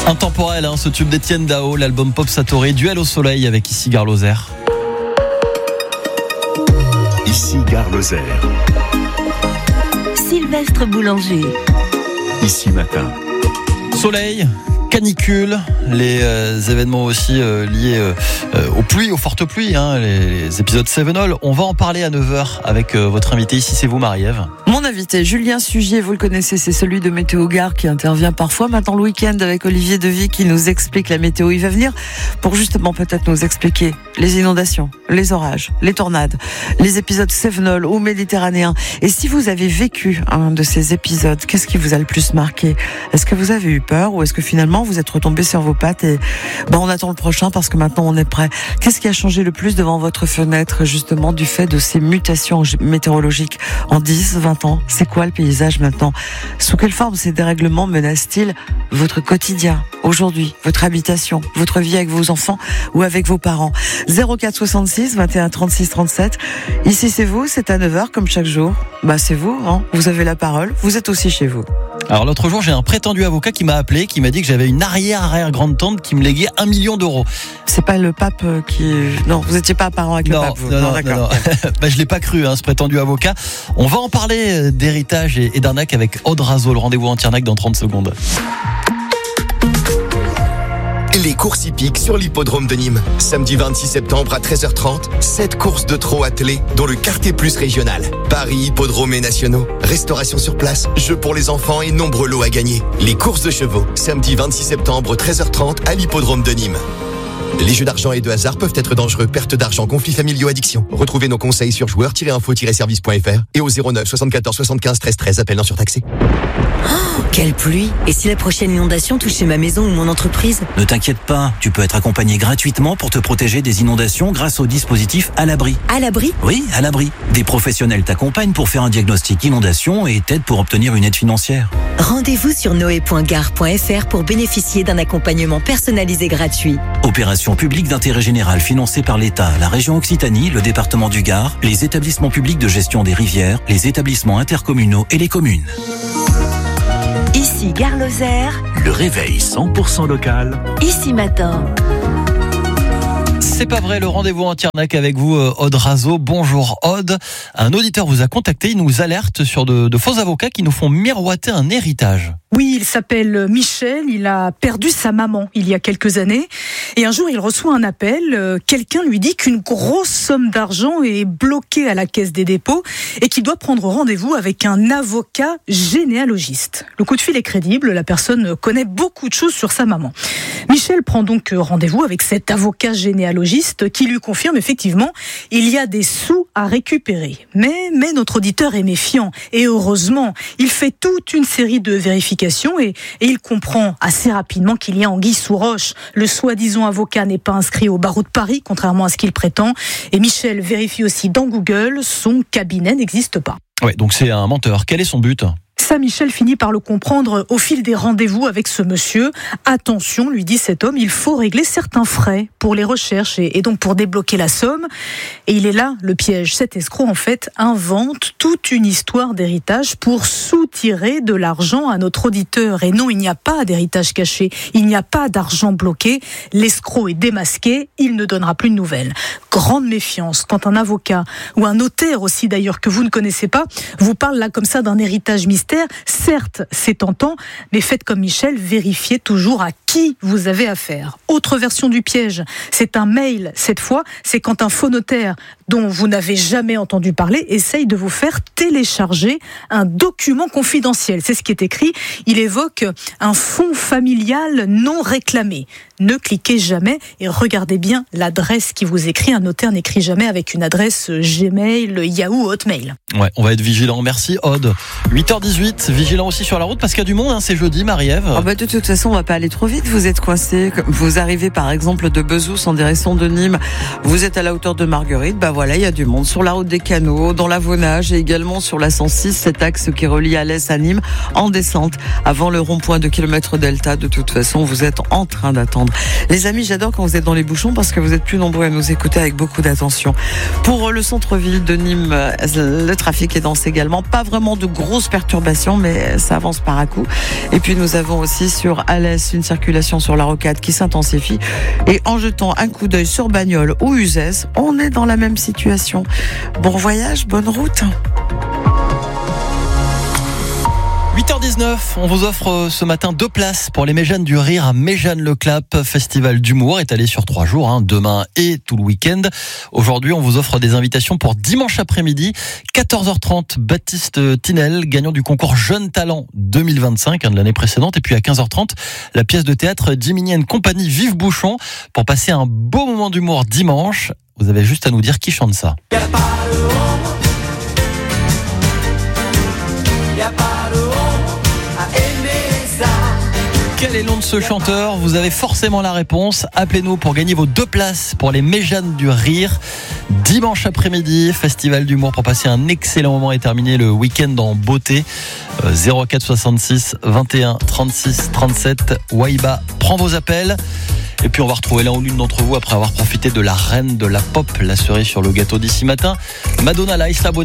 Intemporel, ce tube d'Étienne Dao, l'album Pop Satori, Duel au soleil avec ici Gare Lozère. Ici Gare Lozère. Sylvestre Boulanger. Ici matin. Soleil, canicule, les événements aussi liés aux pluies, aux fortes pluies, les épisodes Sevenol. On va en parler à 9h avec votre invité. Ici, c'est vous, Marie-Ève. Mon invité, Julien Sugier, vous le connaissez, c'est celui de Météo Gare qui intervient parfois. Maintenant, le week-end avec Olivier Devy qui nous explique la météo. Il va venir pour justement peut-être nous expliquer les inondations, les orages, les tornades, les épisodes Sevenol ou méditerranéens. Et si vous avez vécu un de ces épisodes, qu'est-ce qui vous a le plus marqué? Est-ce que vous avez eu peur ou est-ce que finalement vous êtes retombé sur vos pattes et on attend le prochain parce que maintenant on est prêt? Qu'est-ce qui a changé le plus devant votre fenêtre justement du fait de ces mutations météorologiques en 10, 20 ans? C'est quoi le paysage maintenant? Sous quelle forme ces dérèglements menacent-ils votre quotidien aujourd'hui, votre habitation, votre vie avec vos enfants ou avec vos parents? 04 66 21 36 37. Ici c'est vous, c'est à 9h comme chaque jour. C'est vous, vous avez la parole, vous êtes aussi chez vous. Alors l'autre jour, j'ai un prétendu avocat qui m'a appelé, qui m'a dit que j'avais une arrière-grande-tante qui me léguait 1 million d'euros. C'est pas le pape qui... Non, vous étiez pas parent avec le pape. Non, d'accord. Non. Je l'ai pas cru, ce prétendu avocat. On va en parler d'héritage et d'arnaque avec Aude Razo. Le rendez-vous en Tiernac dans 30 secondes. Les courses hippiques sur l'hippodrome de Nîmes. Samedi 26 septembre à 13h30, 7 courses de trot attelées, dont le Quartier Plus régional. Paris, hippodrome et nationaux. Restauration sur place, jeux pour les enfants et nombreux lots à gagner. Les courses de chevaux. Samedi 26 septembre, 13h30 à l'hippodrome de Nîmes. Les jeux d'argent et de hasard peuvent être dangereux. Perte d'argent, conflits familiaux, addiction. Retrouvez nos conseils sur joueurs-info-service.fr et au 09 74 75 13 13. Appel non surtaxé. Oh, quelle pluie! Et si la prochaine inondation touchait ma maison ou mon entreprise? Ne t'inquiète pas, tu peux être accompagné gratuitement pour te protéger des inondations grâce au dispositif À l'abri. À l'abri? Oui, À l'abri. Des professionnels t'accompagnent pour faire un diagnostic inondation et t'aident pour obtenir une aide financière. Rendez-vous sur noé.gare.fr pour bénéficier d'un accompagnement personnalisé gratuit. Opération publique d'intérêt général financée par l'État, la région Occitanie, le département du Gard, les établissements publics de gestion des rivières, les établissements intercommunaux et les communes. Ici Gare Lozère. Le réveil 100% local. Ici matin. C'est pas vrai, le rendez-vous en Tiernac avec vous, Aude Razo. Bonjour Aude. Un auditeur vous a contacté, il nous alerte sur de faux avocats qui nous font miroiter un héritage. Oui, il s'appelle Michel, il a perdu sa maman il y a quelques années et un jour il reçoit un appel, quelqu'un lui dit qu'une grosse somme d'argent est bloquée à la caisse des dépôts et qu'il doit prendre rendez-vous avec un avocat généalogiste. Le coup de fil est crédible, la personne connaît beaucoup de choses sur sa maman. Michel prend donc rendez-vous avec cet avocat généalogiste qui lui confirme effectivement il y a des sous à récupérer. Mais notre auditeur est méfiant et heureusement, il fait toute une série de vérifications et il comprend assez rapidement qu'il y a anguille sous roche. Le soi-disant avocat n'est pas inscrit au barreau de Paris, contrairement à ce qu'il prétend. Et Michel vérifie aussi dans Google, son cabinet n'existe pas. Ouais, donc c'est un menteur. Quel est son but ? Ça, Michel finit par le comprendre au fil des rendez-vous avec ce monsieur. Attention, lui dit cet homme, il faut régler certains frais pour les recherches et donc pour débloquer la somme. Et il est là, le piège. Cet escroc, en fait, invente toute une histoire d'héritage pour soutirer de l'argent à notre auditeur. Et non, il n'y a pas d'héritage caché. Il n'y a pas d'argent bloqué. L'escroc est démasqué. Il ne donnera plus de nouvelles. Grande méfiance quand un avocat ou un notaire aussi d'ailleurs que vous ne connaissez pas vous parle là comme ça d'un héritage mystère. Certes, c'est tentant, mais faites comme Michel, vérifiez toujours à qui vous avez affaire. Autre version du piège, c'est un mail. Cette fois, c'est quand un faux notaire dont vous n'avez jamais entendu parler essaye de vous faire télécharger un document confidentiel. C'est ce qui est écrit. Il évoque un fonds familial non réclamé. Ne cliquez jamais et regardez bien l'adresse qui vous écrit. Un notaire n'écrit jamais avec une adresse Gmail, Yahoo, Hotmail. Ouais, on va être vigilant. Merci Aude. 8h18, vigilant aussi sur la route parce qu'il y a du monde, c'est jeudi, Marie-Ève. De toute façon, on va pas aller trop vite. Vous êtes coincé. Vous arrivez par exemple de Bezous en direction de Nîmes. Vous êtes à la hauteur de Marguerite. Voilà, il y a du monde sur la route des Canaux, dans l'Avonage et également sur la 106, cet axe qui relie Alès à Nîmes en descente avant le rond-point de kilomètre delta. De toute façon, vous êtes en train d'attendre week-end. Les amis, j'adore quand vous êtes dans les bouchons parce que vous êtes plus nombreux à nous écouter avec beaucoup d'attention. Pour le centre-ville de Nîmes, le trafic est dense également. Pas vraiment de grosses perturbations, mais ça avance par à coup. Et puis nous avons aussi sur Alès une circulation sur la rocade qui s'intensifie. Et en jetant un coup d'œil sur Bagnoles ou Uzès, on est dans la même situation. Bon voyage, bonne route. 8h19, on vous offre ce matin 2 places pour les Méjanes du Rire à Méjanes-le-Clap. Festival d'humour étalé sur 3 jours, demain et tout le week-end. Aujourd'hui, on vous offre des invitations pour dimanche après-midi, 14h30, Baptiste Tinel, gagnant du concours Jeunes Talents 2025 de l'année précédente. Et puis à 15h30, la pièce de théâtre Jiminy & Compagnie Vive Bouchon pour passer un beau moment d'humour dimanche. Vous avez juste à nous dire qui chante ça. Quel est le nom de ce chanteur ? Vous avez forcément la réponse. Appelez-nous pour gagner vos 2 places pour les Méjanes du Rire. Dimanche après-midi, festival d'humour pour passer un excellent moment et terminer le week-end en beauté. 04 66 21 36 37. Waiba prend vos appels. Et puis on va retrouver l'un ou l'une d'entre vous après avoir profité de la reine de la pop, la cerise sur le gâteau d'ici matin. Madonna, la